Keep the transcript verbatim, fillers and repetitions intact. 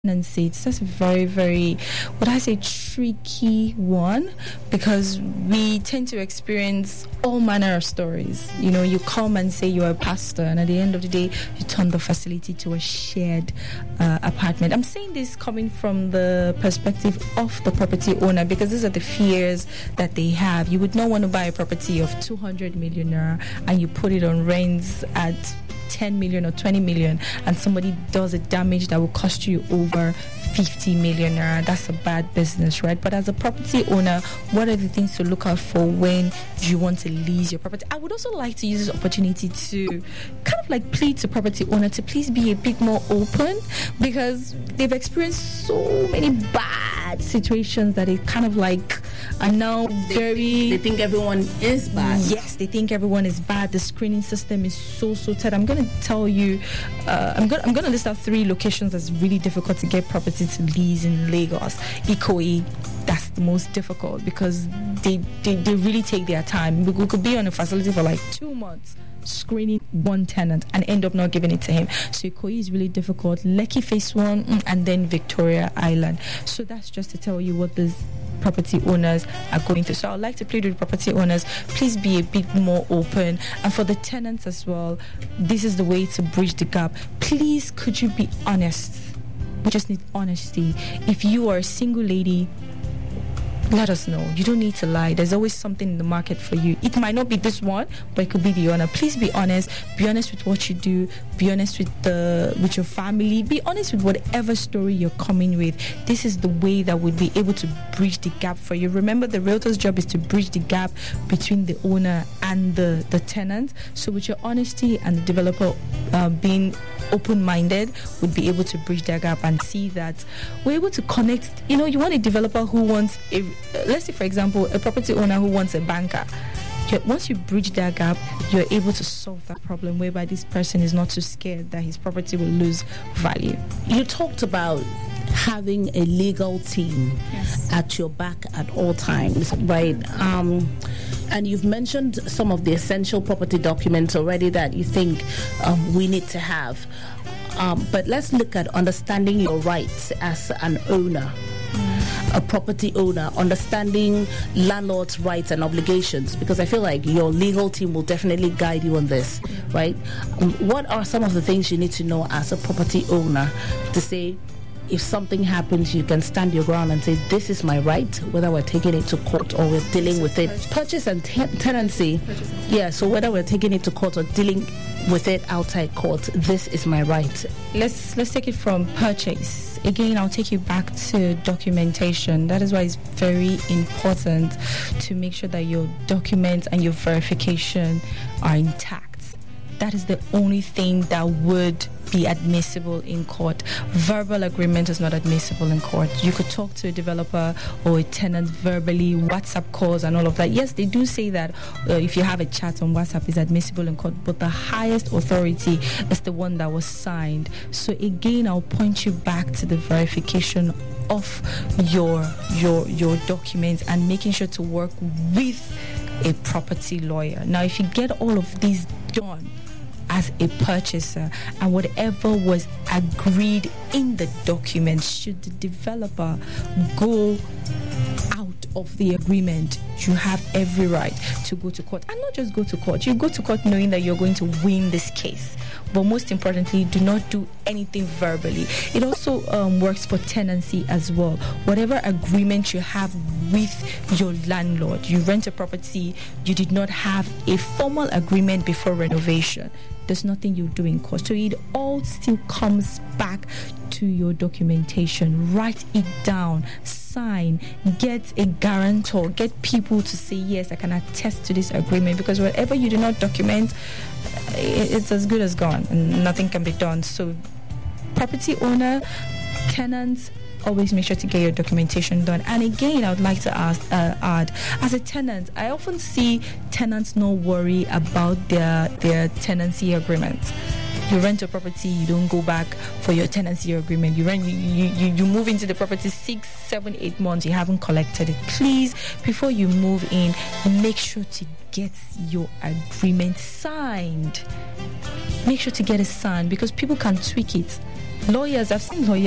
tenancy. It's just a very, very, what I say, tricky one, because we tend to experience all manner of stories. You know, you come and say you're a pastor, and at the end of the day, you turn the facility to a shared uh, apartment. I'm saying this coming from the perspective of the property owner, because these are the fears that they have. You would not want to buy a property of two hundred million naira and you put it on rents at ten million or twenty million, and somebody does a damage that will cost you over fifty million naira. That's a bad business, right? But as a property owner, what are the things to look out for when you want to lease your property? I would also like to use this opportunity to kind of like plead to property owner to please be a bit more open, because they've experienced so many bad situations that it kind of like are now they very think, they think everyone is bad. Yes, they think everyone is bad. The screening system is so so tight. I'm going to tell you, uh, I'm going I'm going to list out three locations that's really difficult to get property to lease in Lagos. Ikoyi, that's the most difficult, because they, they they really take their time. We could be on a facility for like two months screening one tenant and end up not giving it to him. So Ikoyi is really difficult. Lekki Phase One, and then Victoria Island. So that's just to tell you what this property owners are going through. So I'd like to plead with property owners, please be a bit more open. And for the tenants as well, this is the way to bridge the gap. Please, could you be honest? We just need honesty. If you are a single lady, let us know. You don't need to lie. There's always something in the market for you. It might not be this one, but it could be the owner. Please be honest. Be honest with what you do. Be honest with the with your family. Be honest with whatever story you're coming with. This is the way that would be able to bridge the gap for you. Remember, the realtor's job is to bridge the gap between the owner and the, the tenant. So with your honesty and the developer uh, being open-minded, would be able to bridge that gap and see that we're able to connect. You know, you want a developer who wants a, let's say for example, a property owner who wants a banker. You're, once you bridge that gap, you're able to solve that problem, whereby this person is not too scared that his property will lose value. You talked about having a legal team Yes. at your back at all times, right? Um, and you've mentioned some of the essential property documents already that you think um, we need to have. Um, but let's look at understanding your rights as an owner, mm. a property owner, understanding landlord's rights and obligations, because I feel like your legal team will definitely guide you on this, right? Um, what are some of the things you need to know as a property owner to say, if something happens, you can stand your ground and say, this is my right, whether we're taking it to court or we're dealing with it. Purchase and te- tenancy. Purchase and yeah, so whether we're taking it to court or dealing with it outside court, this is my right. Let's let's take it from purchase. Again, I'll take you back to documentation. That is why it's very important to make sure that your documents and your verification are intact. That is the only thing that would be admissible in court. Verbal agreement is not admissible in court. You could talk to a developer or a tenant verbally, WhatsApp calls and all of that. Yes, they do say that uh, if you have a chat on WhatsApp, is admissible in court, but the highest authority is the one that was signed. So again, I'll point you back to the verification of your your your documents and making sure to work with a property lawyer. Now, if you get all of these done as a purchaser, and whatever was agreed in the document, should the developer go out of the agreement, you have every right to go to court. And not just go to court, you go to court knowing that you're going to win this case. But most importantly, do not do anything verbally. It also um, works for tenancy as well. Whatever agreement you have with your landlord, you rent a property, you did not have a formal agreement before renovation, there's nothing you do in court. So it all still comes back to your documentation. Write it down, sign, get a guarantor, get people to say, yes, I can attest to this agreement, because whatever you do not document, it's as good as gone and nothing can be done. So property owner, tenants, always make sure to get your documentation done. And again, I would like to ask, uh, add, as a tenant, I often see tenants not worry about their their tenancy agreement. You rent a property, you don't go back for your tenancy agreement. You rent, you, you, you move into the property six, seven, eight months, you haven't collected it. Please, before you move in, make sure to get your agreement signed. Make sure to get it signed, because people can tweak it. Lawyers, I've seen lawyers